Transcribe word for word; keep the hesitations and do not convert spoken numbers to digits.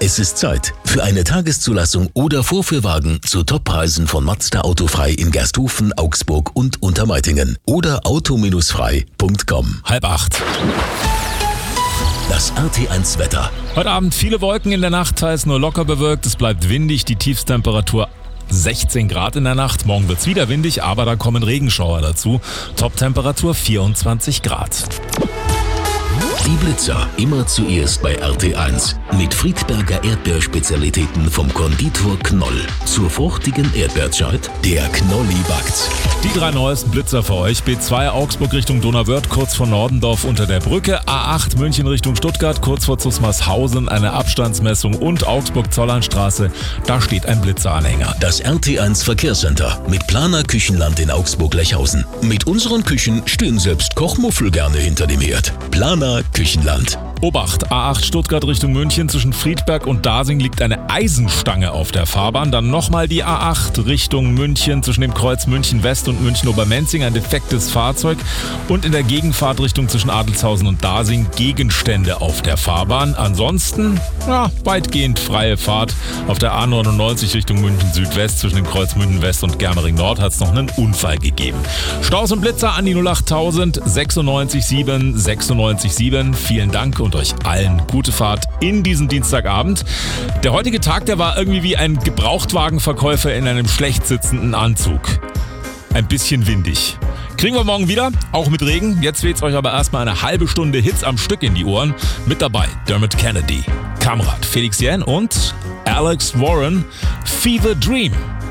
Es ist Zeit für eine Tageszulassung oder Vorführwagen zu Toppreisen von Mazda Autofrei in Gersthofen, Augsburg und Untermeitingen oder auto frei punkt com. Halb acht. Das R T eins Wetter. Heute Abend viele Wolken in der Nacht, teils nur locker bewölkt. Es bleibt windig, die Tiefstemperatur sechzehn Grad in der Nacht. Morgen wird's wieder windig, aber da kommen Regenschauer dazu. Toptemperatur vierundzwanzig Grad. Die Blitzer immer zuerst bei R T eins. Mit Friedberger Erdbeerspezialitäten vom Konditor Knoll. Zur fruchtigen Erdbeerzeit, der Knolli backt. Die drei neuesten Blitzer für euch. B zwei Augsburg Richtung Donauwörth, kurz vor Nordendorf unter der Brücke. A acht München Richtung Stuttgart, kurz vor Zusmarshausen eine Abstandsmessung. Und Augsburg-Zollernstraße, da steht ein Blitzeranhänger. Das R T eins Verkehrscenter mit Planer Küchenland in Augsburg-Lechhausen. Mit unseren Küchen stehen selbst Kochmuffel gerne hinter dem Herd. Planer Küchenland. Obacht, A acht Stuttgart Richtung München, zwischen Friedberg und Dasing liegt eine Eisenstange auf der Fahrbahn. Dann nochmal die A acht Richtung München, zwischen dem Kreuz München West und München Obermenzing ein defektes Fahrzeug. Und in der Gegenfahrtrichtung zwischen Adelzhausen und Dasing Gegenstände auf der Fahrbahn. Ansonsten, ja, weitgehend freie Fahrt. Auf der A neunundneunzig Richtung München Südwest, zwischen dem Kreuz München West und Germering Nord hat es noch einen Unfall gegeben. Staus und Blitzer an die null achttausend sechsundneunzig sieben sechsundneunzig sieben. Vielen Dank und euch allen gute Fahrt in diesen Dienstagabend. Der heutige Tag, der war irgendwie wie ein Gebrauchtwagenverkäufer in einem schlecht sitzenden Anzug. Ein bisschen windig. Kriegen wir morgen wieder, auch mit Regen. Jetzt weht's euch aber erstmal eine halbe Stunde Hits am Stück in die Ohren. Mit dabei Dermot Kennedy, Kamrat Felix Jähn und Alex Warren, Fever Dream.